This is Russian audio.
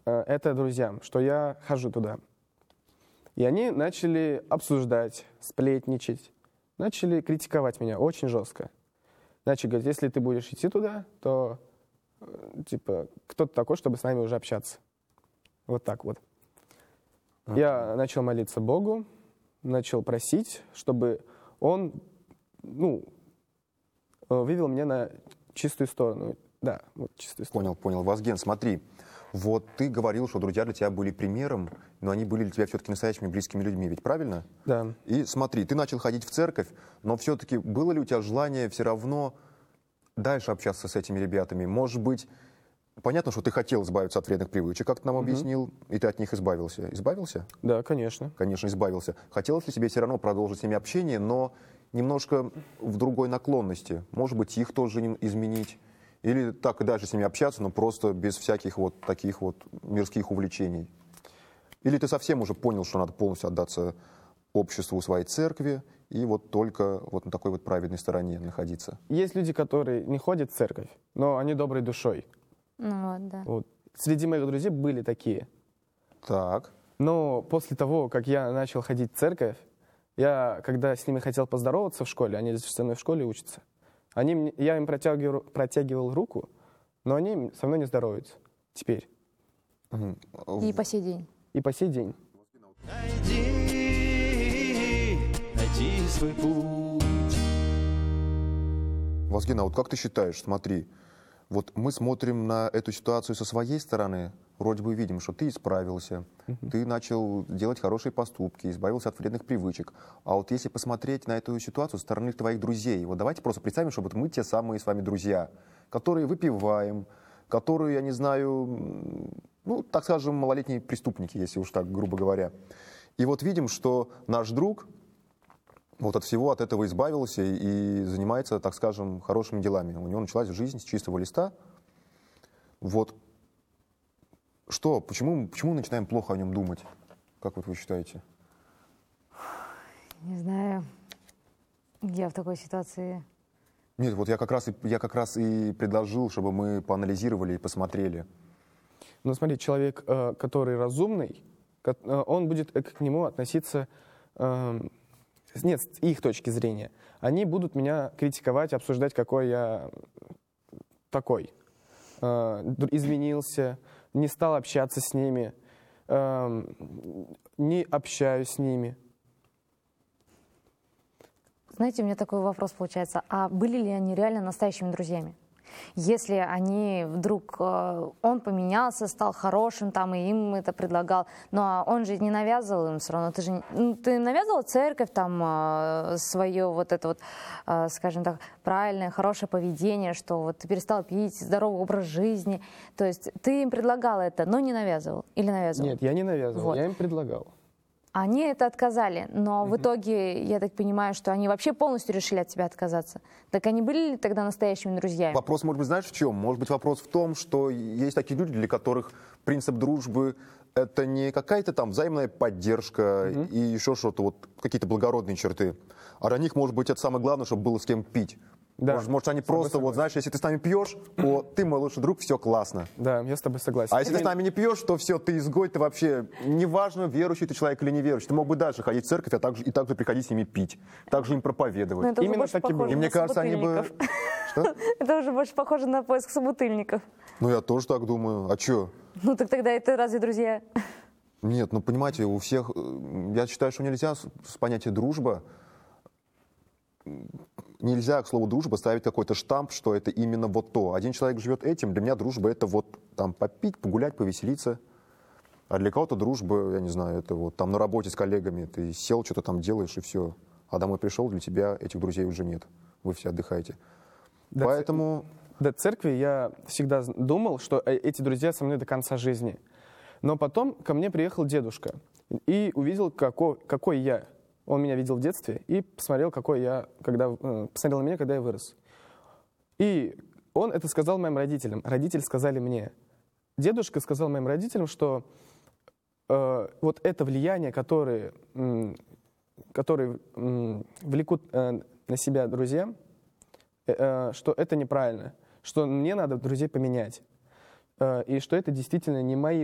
это друзьям, что я хожу туда. И они начали обсуждать, сплетничать, начали критиковать меня очень жестко. Начали говорить, если ты будешь идти туда, то, типа, кто ты такой, чтобы с нами уже общаться? Вот так вот. Я начал молиться Богу, начал просить, чтобы Он, вывел меня на чистую сторону. Да, вот чистую сторону. Понял. Вазген, смотри, вот ты говорил, что друзья для тебя были примером, но они были для тебя все-таки настоящими близкими людьми, ведь правильно? Да. И смотри, ты начал ходить в церковь, но все-таки было ли у тебя желание все равно дальше общаться с этими ребятами? Может быть, понятно, что ты хотел избавиться от вредных привычек, как ты нам объяснил, и ты от них избавился. Избавился? Да, конечно. Конечно, избавился. Хотелось ли тебе все равно продолжить с ними общение, но немножко в другой наклонности? Может быть, их тоже изменить? Или так и дальше с ними общаться, но просто без всяких вот таких вот мирских увлечений? Или ты совсем уже понял, что надо полностью отдаться обществу своей церкви и вот только вот на такой вот праведной стороне находиться? Есть люди, которые не ходят в церковь, но они доброй душой. Ну вот, да. Вот. Среди моих друзей были такие. Так. Но после того, как я начал ходить в церковь, я, когда с ними хотел поздороваться в школе, они со мной в школе учатся, я им протягивал руку, но они со мной не здороваются теперь. И по сей день. И по сей день. Найди свой путь. Вазген, а вот как ты считаешь, смотри, вот мы смотрим на эту ситуацию со своей стороны, вроде бы видим, что ты исправился, ты начал делать хорошие поступки, избавился от вредных привычек. А вот если посмотреть на эту ситуацию со стороны твоих друзей, вот давайте просто представим, что вот мы те самые с вами друзья, которые выпиваем, которые, я не знаю, так скажем, малолетние преступники, если уж так грубо говоря. И вот видим, что наш друг вот от всего от этого избавился и занимается, так скажем, хорошими делами. У него началась жизнь с чистого листа. Вот что, почему мы начинаем плохо о нем думать? Как вот вы считаете? Не знаю. Я в такой ситуации... Нет, вот я как раз и предложил, чтобы мы поанализировали и посмотрели. Ну, смотри, человек, который разумный, он будет к нему относиться... Нет, с их точки зрения. Они будут меня критиковать, обсуждать, какой я такой. Изменился, не стал общаться с ними, не общаюсь с ними. Знаете, у меня такой вопрос получается. А были ли они реально настоящими друзьями? Если они вдруг, он поменялся, стал хорошим, там, и им это предлагал, но он же не навязывал им все равно. Ты навязывал церковь, там, свое вот это вот, скажем так, правильное, хорошее поведение, что вот ты перестал пить, здоровый образ жизни. То есть ты им предлагал это, но не навязывал? Или навязывал? Нет, я не навязывал, Вот. я им предлагал. Они это отказали, но в итоге, я так понимаю, что они вообще полностью решили от тебя отказаться. Так они были ли тогда настоящими друзьями? Вопрос, может быть, знаешь, в чем? Может быть, вопрос в том, что есть такие люди, для которых принцип дружбы — это не какая-то там взаимная поддержка и еще что-то, вот какие-то благородные черты. А для них, может быть, это самое главное, чтобы было с кем пить. Да. Может, они просто, вот знаешь, если ты с нами пьешь, то ты мой лучший друг, все классно. Да, я с тобой согласен. А если ты с нами не пьешь, то все, ты изгой, ты вообще, неважно, верующий ты человек или неверующий, ты мог бы дальше ходить в церковь, и также приходить с ними пить, также им проповедовать. Ну, это уже Именно больше так и похоже было. И на мне кажется, они бы... собутыльников. Что? Это уже больше похоже на поиск собутыльников. Ну, я тоже так думаю. А что? Ну, так тогда это разве друзья? Нет, ну, понимаете, у всех... Я считаю, что нельзя с понятия «дружба», нельзя к слову «дружба» ставить какой-то штамп, что это именно вот то. Один человек живет этим, для меня дружба — это вот там попить, погулять, повеселиться. А для кого-то дружба, я не знаю, это вот там на работе с коллегами, ты сел, что-то там делаешь и все. А домой пришел, для тебя этих друзей уже нет. Вы все отдыхаете. Поэтому... До церкви я всегда думал, что эти друзья со мной до конца жизни. Но потом ко мне приехал дедушка и увидел, какой я. Он меня видел в детстве и посмотрел, посмотрел на меня, когда я вырос. И он это сказал моим родителям. Родители сказали мне. Дедушка сказал моим родителям, что вот это влияние, которое влекут на себя друзья, что это неправильно, что мне надо друзей поменять, и что это действительно не мои